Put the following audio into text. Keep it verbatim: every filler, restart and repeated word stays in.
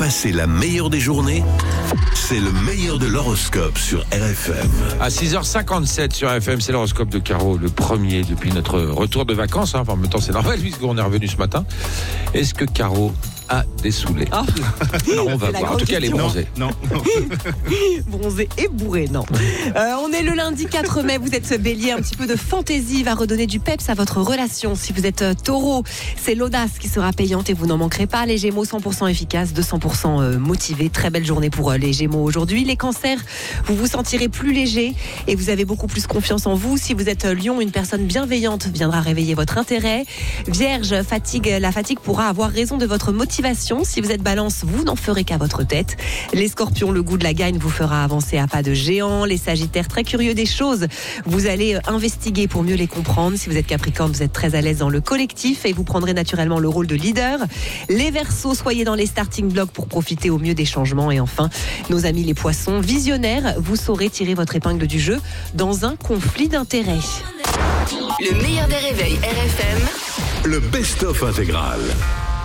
passer la meilleure des journées, c'est le meilleur de l'horoscope sur R F M. À six heures cinquante-sept sur R F M, c'est l'horoscope de Caro, le premier depuis notre retour de vacances. Hein. Enfin, en même temps, c'est normal puisqu'on est revenu ce matin. Est-ce que Caro a des saoulés? Oh. Non, on va voir. En tout cas, elle est bronzée. Non, non. Bronzé et bourré, non. Euh, on est le lundi quatre mai, vous êtes bélier, un petit peu de fantaisie va redonner du peps à votre relation. Si vous êtes euh, taureau, c'est l'audace qui sera payante et vous n'en manquerez pas. Les gémeaux, cent pour cent efficaces, deux cents pour cent euh, motivés. Très belle journée pour euh, les gémeaux aujourd'hui. Les cancers, vous vous sentirez plus léger et vous avez beaucoup plus confiance en vous. Si vous êtes euh, lion, une personne bienveillante viendra réveiller votre intérêt. Vierge, fatigue, la fatigue pourra avoir raison de votre motivation. Si vous êtes balance, vous n'en ferez qu'à votre tête. Les scorpions, le goût de la gagne vous fera avancer à pas de géant. Les sagittaires, très curieux des choses, vous allez investiguer pour mieux les comprendre. Si vous êtes capricorne, vous êtes très à l'aise dans le collectif et vous prendrez naturellement le rôle de leader. Les verseaux, soyez dans les starting blocks pour profiter au mieux des changements. Et enfin, nos amis les poissons, visionnaires, vous saurez tirer votre épingle du jeu dans un conflit d'intérêts. Le meilleur des réveils R F M. Le best-of intégral.